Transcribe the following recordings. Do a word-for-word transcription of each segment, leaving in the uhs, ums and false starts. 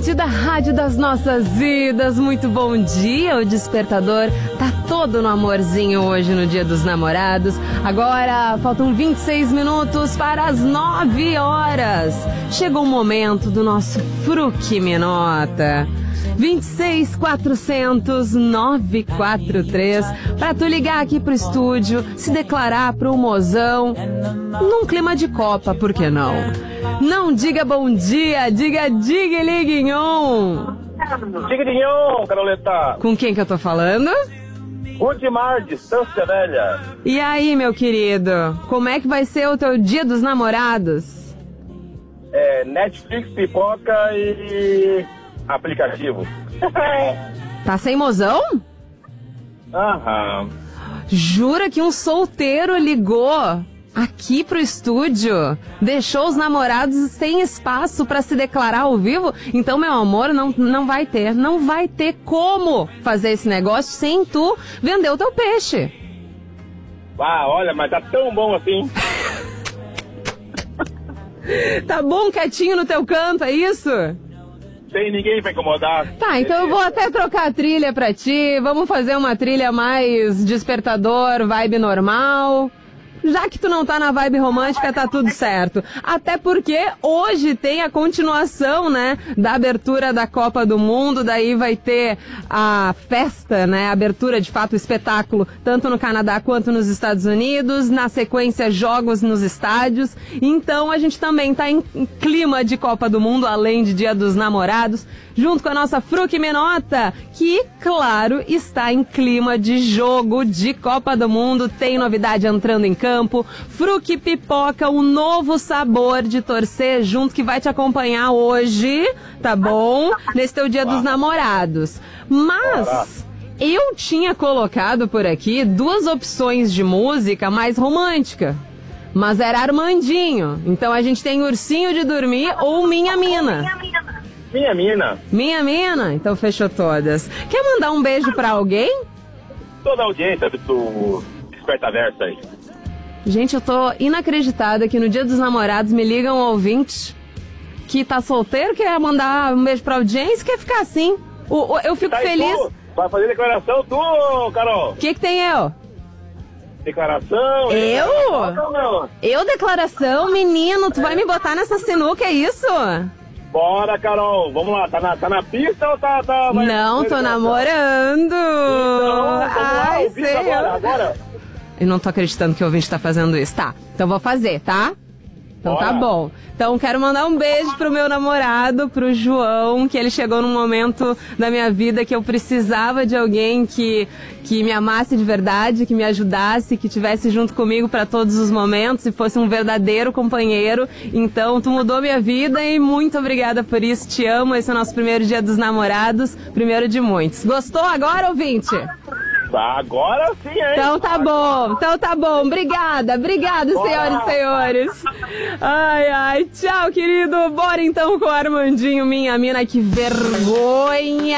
ouvinte da Rádio das Nossas Vidas, muito bom dia. O despertador tá todo no amorzinho hoje no Dia dos Namorados. Agora faltam vinte e seis minutos para as nove horas. Chegou o momento do nosso Fruque Me Nota. vinte e seis, quatrocentos, nove quatro três para tu ligar aqui pro estúdio, se declarar pro mozão num clima de Copa, por que não? Não diga bom dia, diga diga liguinhon. Diga liguinhon, Caroleta. Com quem que eu tô falando? Rudimar, Distância Velha. E aí, meu querido, como é que vai ser o teu Dia dos Namorados? É, Netflix, pipoca e aplicativo. Tá sem mozão? Aham. Jura que um solteiro ligou aqui pro estúdio, deixou os namorados sem espaço pra se declarar ao vivo? Então, meu amor, não, não vai ter, não vai ter como fazer esse negócio sem tu vender o teu peixe. Ah, olha, mas tá tão bom assim. Tá bom quietinho no teu canto, é isso? Sem ninguém pra incomodar. Tá, então eu vou até trocar a trilha pra ti, vamos fazer uma trilha mais despertador, vibe normal. Já que tu não tá na vibe romântica, tá tudo certo. Até porque hoje tem a continuação, né, da abertura da Copa do Mundo. Daí vai ter a festa, né, a abertura, de fato, o espetáculo, tanto no Canadá quanto nos Estados Unidos. Na sequência, jogos nos estádios. Então a gente também tá em clima de Copa do Mundo, além de Dia dos Namorados, junto com a nossa Fruque Me Nota, que, claro, está em clima de jogo de Copa do Mundo. Tem novidade entrando em campo. Fruque Pipoca, um novo sabor de torcer junto, que vai te acompanhar hoje, tá bom? Nesse teu Dia dos Namorados. Mas eu tinha colocado por aqui duas opções de música mais romântica. Mas era Armandinho. Então a gente tem Ursinho de Dormir ou Minha Mina. Minha mina. Minha mina? Então fechou todas. Quer mandar um beijo pra alguém? Toda a audiência do Desperta Versa aí. Gente, eu tô inacreditada que no Dia dos Namorados me liga um ouvinte que tá solteiro, quer mandar um beijo pra audiência, quer ficar assim. O, o, eu fico tá feliz. Tu, vai fazer declaração tu, Carol? O que que tem eu? Declaração? Eu? Não. Eu declaração? Menino, tu vai me botar nessa sinuca, é isso? Bora, Carol. Vamos lá. Tá na, tá na pista ou tá... tá vai, não, vai, tô vai, namorando. Então, ai, lá, sei. Agora, agora. Eu não tô acreditando que o ouvinte tá fazendo isso. Tá, então vou fazer, tá? Então Bora. Tá bom. Então quero mandar um beijo pro meu namorado, pro João, que ele chegou num momento da minha vida que eu precisava de alguém que, que me amasse de verdade, que me ajudasse, que estivesse junto comigo para todos os momentos e fosse um verdadeiro companheiro. Então tu mudou minha vida e muito obrigada por isso. Te amo. Esse é o nosso primeiro Dia dos Namorados, primeiro de muitos. Gostou agora, ouvinte? Agora sim, hein? Então tá bom, então tá bom. Obrigada, obrigada, senhoras e senhores. Ai, ai, tchau, querido. Bora então com o Armandinho, Minha Mina. Que vergonha!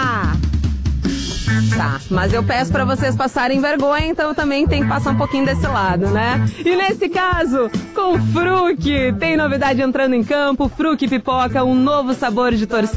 Tá, mas eu peço pra vocês passarem vergonha, então eu também tenho que passar um pouquinho desse lado, né? E nesse caso, com Fruque, tem novidade entrando em campo. Fruque Pipoca, um novo sabor de torcida.